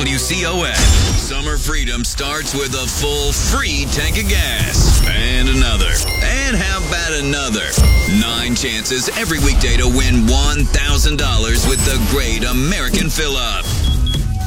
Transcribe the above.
WCOF. Summer freedom starts with a full free tank of gas. And another. And how about another? 9 chances every weekday to win $1,000 with the Great American Fill-Up.